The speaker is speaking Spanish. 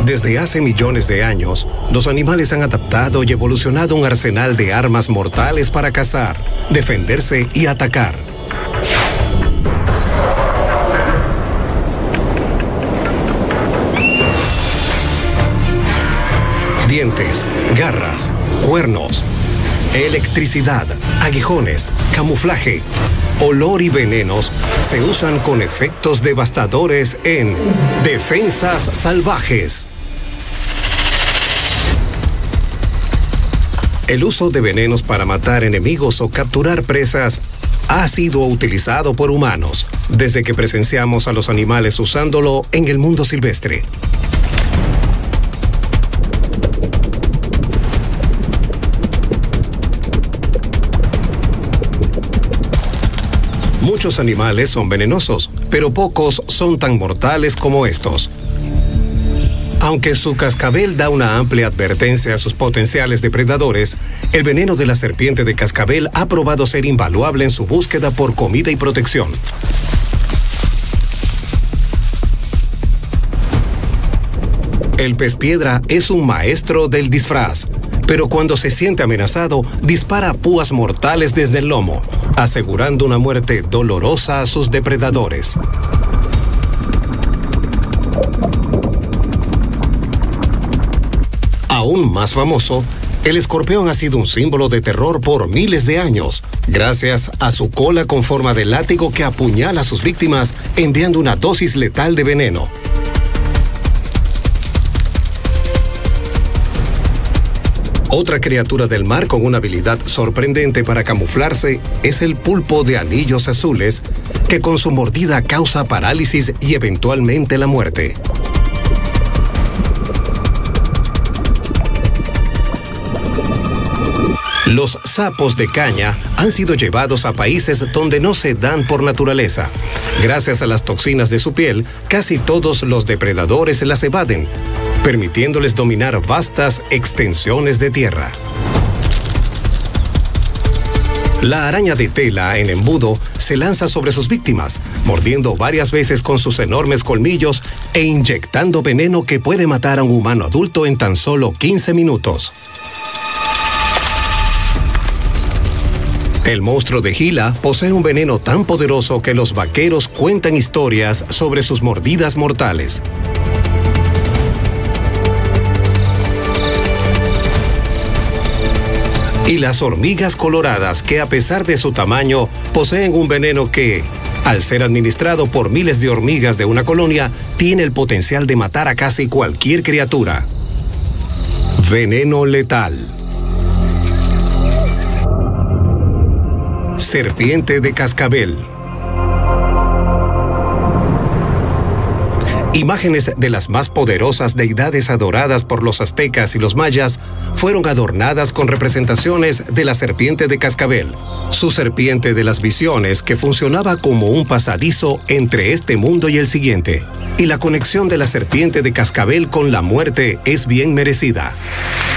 Desde hace millones de años, los animales han adaptado y evolucionado un arsenal de armas mortales para cazar, defenderse y atacar. Dientes, garras, cuernos, electricidad, aguijones, camuflaje, olor y venenos se usan con efectos devastadores en Defensas Salvajes. El uso de venenos para matar enemigos o capturar presas ha sido utilizado por humanos desde que presenciamos a los animales usándolo en el mundo silvestre. Muchos animales son venenosos, pero pocos son tan mortales como estos. Aunque su cascabel da una amplia advertencia a sus potenciales depredadores, el veneno de la serpiente de cascabel ha probado ser invaluable en su búsqueda por comida y protección. El pez piedra es un maestro del disfraz, pero cuando se siente amenazado, dispara púas mortales desde el lomo, asegurando una muerte dolorosa a sus depredadores. Aún más famoso, el escorpión ha sido un símbolo de terror por miles de años, gracias a su cola con forma de látigo que apuñala a sus víctimas enviando una dosis letal de veneno. Otra criatura del mar con una habilidad sorprendente para camuflarse es el pulpo de anillos azules, que con su mordida causa parálisis y eventualmente la muerte. Los sapos de caña han sido llevados a países donde no se dan por naturaleza. Gracias a las toxinas de su piel, casi todos los depredadores las evaden, permitiéndoles dominar vastas extensiones de tierra. La araña de tela en embudo se lanza sobre sus víctimas, mordiendo varias veces con sus enormes colmillos e inyectando veneno que puede matar a un humano adulto en tan solo 15 minutos. El monstruo de Gila posee un veneno tan poderoso que los vaqueros cuentan historias sobre sus mordidas mortales. Y las hormigas coloradas, que a pesar de su tamaño, poseen un veneno que, al ser administrado por miles de hormigas de una colonia, tiene el potencial de matar a casi cualquier criatura. Veneno letal. Serpiente de cascabel. Imágenes de las más poderosas deidades adoradas por los aztecas y los mayas fueron adornadas con representaciones de la serpiente de cascabel, su serpiente de las visiones que funcionaba como un pasadizo entre este mundo y el siguiente. Y la conexión de la serpiente de cascabel con la muerte es bien merecida.